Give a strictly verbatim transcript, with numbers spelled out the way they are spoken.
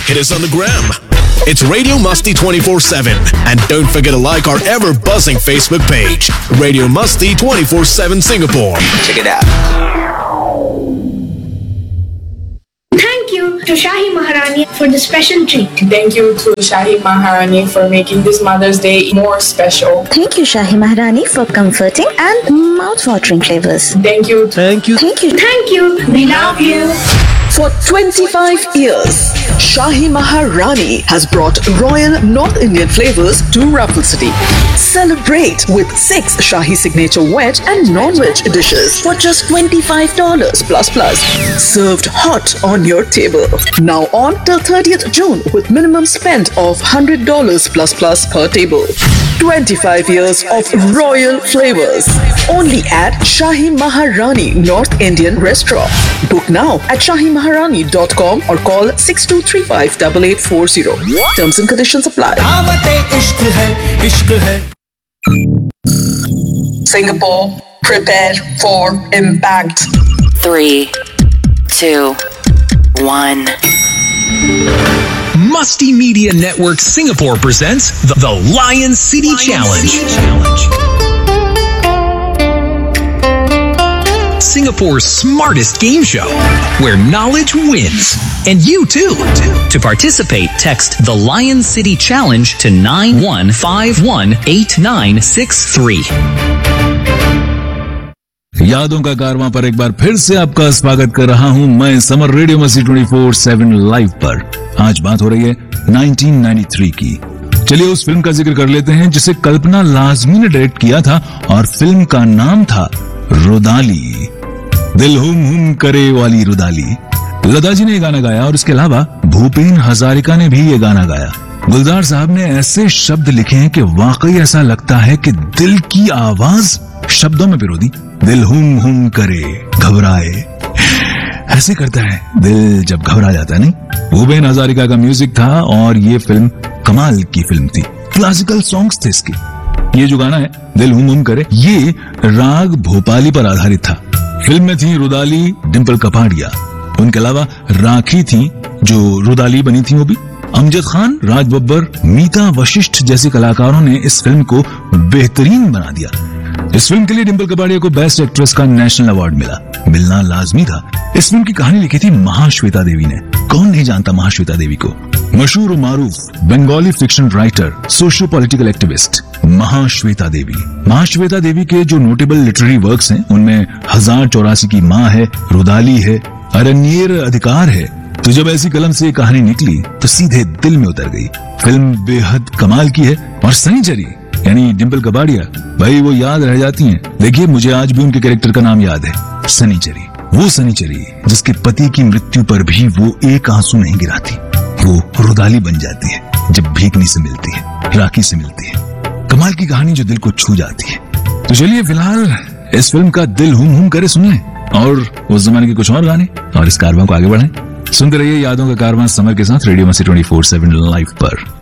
Hit us on the gram. It's Radio Musty twenty-four seven. And don't forget to like our ever-buzzing Facebook page, Radio Musty twenty-four seven Singapore. Check it out. Thank you to Shahi Maharani for the special treat. Thank you to Shahi Maharani for making this Mother's Day more special. Thank you, Shahi Maharani, for comforting and mouth-watering flavors. Thank you. Thank you. Thank you. Thank you. We love you. For twenty-five years, Shahi Maharani has brought royal North Indian flavors to Raffle City. Celebrate with six Shahi signature veg and non-veg dishes for just twenty-five dollars plus plus. Served hot on your table. Now on till thirtieth June with minimum spend of one hundred dollars plus plus per table. twenty-five years of royal flavors. Only at Shahi Maharani North Indian Restaurant. Book now at shahi maharani dot com or call six two three five eight eight four zero. Terms and conditions apply. Singapore, prepare for impact. Three, two, one. Musty Media Network Singapore presents the, the Lion City Lion Challenge. City Challenge. Singapore's smartest game show, where knowledge wins. And you too. To participate, text the Lion City Challenge to nine one five one eight nine six three. यादों का कारवां पर एक बार फिर से आपका स्वागत कर रहा हूं मैं समर रेडियो मस्ती ट्वेंटी फोर सेवन लाइव पर। आज बात हो रही है नाइनटीन नाइंटी थ्री की। चलिए उस फिल्म का जिक्र कर लेते हैं जिसे कल्पना लाजमी ने डायरेक्ट किया था और फिल्म का नाम था रुदाली। दिल हुम हुम करे वाली रुदाली। लता जी ने ये गाना गाया और इसके अलावा भूपेन हजारिका ने भी ये गाना गाया। गुलजार साहब ने ऐसे शब्द लिखे हैं कि वाकई ऐसा लगता है कि दिल की आवाज शब्दों में पिरो दी। दिल हुम हुम करे, घबराए, ऐसे करता है दिल जब घबरा जाता है। नहीं, भूपेन हजारिका का म्यूजिक था और ये फिल्म कमाल की फिल्म थी। क्लासिकल सॉन्ग्स थे इसके। ये जो गाना है दिल हुम हुम करे, ये राग भोपाली पर आधारित था। फिल्म में थी रुदाली, डिम्पल कपाड़िया, उनके अलावा राखी थी जो रुदाली बनी थी वो भी। अमजद खान, राज बब्बर, मीता वशिष्ठ जैसे कलाकारों ने इस फिल्म को बेहतरीन बना दिया। इस फिल्म के लिए डिम्पल कपाड़िया को बेस्ट एक्ट्रेस का नेशनल अवार्ड मिला, मिलना लाजमी था। इस फिल्म की कहानी लिखी थी महाश्वेता देवी ने। कौन नहीं जानता महाश्वेता देवी को। मशहूर और मारूफ Bengali fiction writer, socio political activist Mahasweta देवी। महाश्वेता देवी के जो नोटेबल लिटरेरी वर्क्स हैं उनमें हजार चौरासी की माँ है, रुदाली है, अरण्येर अधिकार है। तो जब ऐसी कलम से ये कहानी निकली तो सीधे दिल में उतर गई। फिल्म बेहद कमाल की है और सनीचरी यानी डिम्पल कपाड़िया, भाई वो याद रह जाती हैं। देखिए मुझे आज भी उनके कैरेक्टर का नाम याद है, सनीचरी। वो सनीचरी जिसके पति की मृत्यु पर भी वो एक आंसू नहीं गिराती। वो रुदाली बन जाती है जब भीखनी से मिलती है, राखी से मिलती है। कमाल की कहानी जो दिल को छू जाती है। तो चलिए फिलहाल इस फिल्म का दिल हुम हुम करे सुन लें और उस जमाने के कुछ और गाने और इस कारवां को आगे बढ़ाएं। सुनते रहिए यादों का कारवां समर के साथ रेडियो मस्ती ट्वेंटी फोर सेवन लाइव पर।